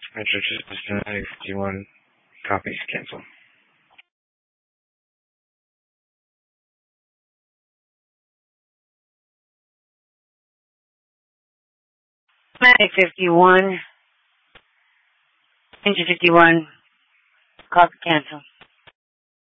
Metro System 951, copies, cancel. Medic 51, Engine 51, copy, cancel.